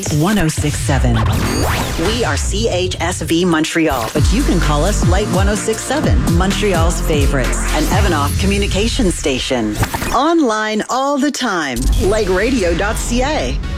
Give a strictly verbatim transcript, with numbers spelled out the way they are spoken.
one oh six point seven. We are C H S V Montreal, but you can call us Light one oh six point seven, Montreal's favorites, an Evanoff communication station. Online all the time, light radio dot c a.